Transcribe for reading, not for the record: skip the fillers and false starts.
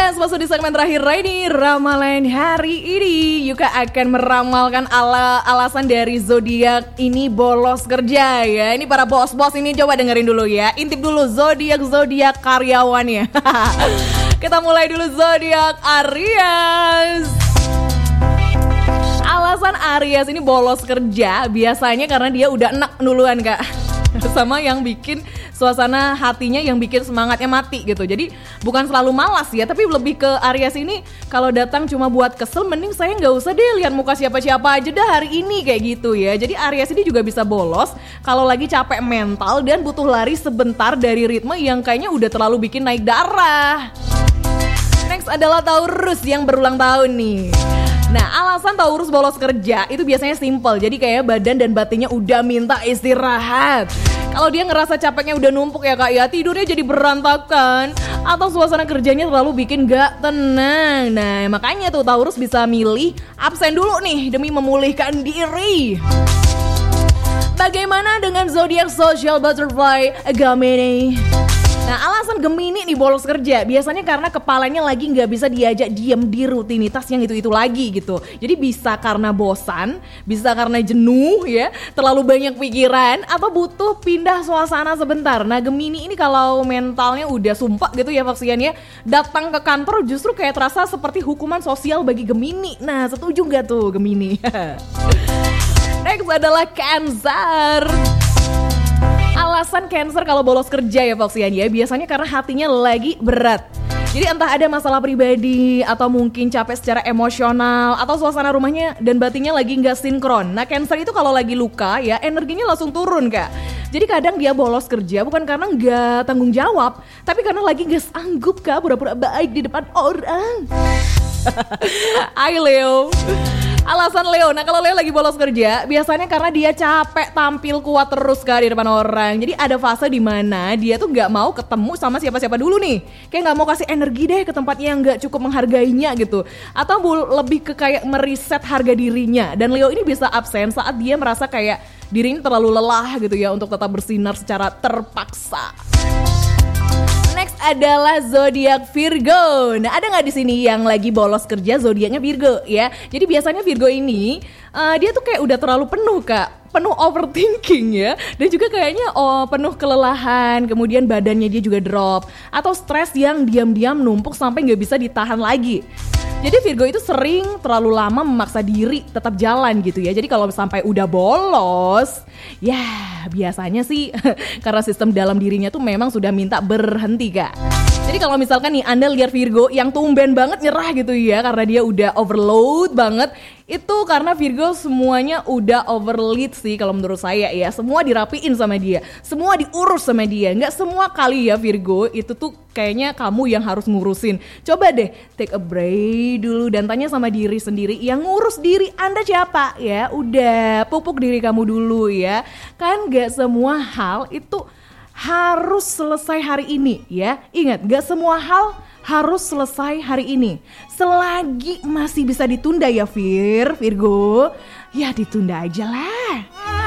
Yes, masuk di segmen terakhir ini ramalan hari ini. Yuka akan meramalkan alasan dari zodiak ini bolos kerja ya. Ini para bos-bos ini coba dengerin dulu ya. Intip dulu zodiak karyawannya. Kita mulai dulu zodiak Aries. Alasan Aries ini bolos kerja biasanya karena dia udah enak duluan kak. Sama yang bikin suasana hatinya, yang bikin semangatnya mati gitu. Jadi bukan selalu malas ya, tapi lebih ke Aries ini kalau datang cuma buat kesel, mending saya nggak usah deh lihat muka siapa-siapa aja dah hari ini kayak gitu ya. Jadi Aries ini juga bisa bolos kalau lagi capek mental dan butuh lari sebentar dari ritme yang kayaknya udah terlalu bikin naik darah. Next adalah Taurus yang berulang tahun nih. Nah, alasan Taurus bolos kerja itu biasanya simple. Jadi kayak badan dan batinnya udah minta istirahat. Kalau dia ngerasa capeknya udah numpuk ya kak ya, tidurnya jadi berantakan atau suasana kerjanya terlalu bikin gak tenang. Nah, makanya tuh Taurus bisa milih absen dulu nih demi memulihkan diri. Bagaimana dengan zodiak social butterfly Gemini? Nah, alasan Gemini nih bolos kerja biasanya karena kepalanya lagi nggak bisa diajak diem di rutinitas yang itu lagi gitu. Jadi bisa karena bosan, bisa karena jenuh ya, terlalu banyak pikiran, atau butuh pindah suasana sebentar. Nah, Gemini ini kalau mentalnya udah sumpah gitu ya faksiannya, datang ke kantor justru kayak terasa seperti hukuman sosial bagi Gemini. Nah, setuju nggak tuh Gemini? Next adalah Cancer. Alasan Cancer kalau bolos kerja ya Foxian ya, biasanya karena hatinya lagi berat. Jadi entah ada masalah pribadi atau mungkin capek secara emosional atau suasana rumahnya dan batinnya lagi nggak sinkron. Nah, Cancer itu kalau lagi luka ya energinya langsung turun kak. Jadi kadang dia bolos kerja bukan karena nggak tanggung jawab, tapi karena lagi nggak sanggup kak pura-pura baik di depan orang. Hai Leo. Alasan Leo, nah kalau Leo lagi bolos kerja biasanya karena dia capek tampil kuat terus kak di depan orang. Jadi ada fase di mana dia tuh nggak mau ketemu sama siapa-siapa dulu nih, kayak nggak mau kasih energi deh ke tempatnya yang nggak cukup menghargainya gitu, atau lebih ke kayak meriset harga dirinya. Dan Leo ini bisa absen saat dia merasa kayak dirinya terlalu lelah gitu ya untuk tetap bersinar secara terpaksa. Next adalah zodiak Virgo. Nah, ada nggak di sini yang lagi bolos kerja zodiaknya Virgo ya? Jadi biasanya Virgo ini dia tuh kayak udah terlalu penuh kak, penuh overthinking ya, dan juga kayaknya penuh kelelahan, kemudian badannya dia juga drop atau stres yang diam-diam numpuk sampai nggak bisa ditahan lagi. Jadi Virgo itu sering terlalu lama memaksa diri tetap jalan gitu ya. Jadi kalau sampai udah bolos, ya biasanya sih karena sistem dalam dirinya tuh memang sudah minta berhenti kak. Jadi kalau misalkan nih Anda lihat Virgo yang tumben banget nyerah gitu ya karena dia udah overload banget, itu karena Virgo semuanya udah overlead sih kalau menurut saya ya. Semua dirapiin sama dia, semua diurus sama dia. Nggak semua kali ya Virgo itu tuh kayaknya kamu yang harus ngurusin. Coba deh take a break dulu dan tanya sama diri sendiri, yang ngurus diri Anda siapa ya. Udah pupuk diri kamu dulu ya. Kan nggak semua hal itu harus selesai hari ini ya. Ingat, gak semua hal harus selesai hari ini. Selagi masih bisa ditunda ya Virgo, ya ditunda aja lah.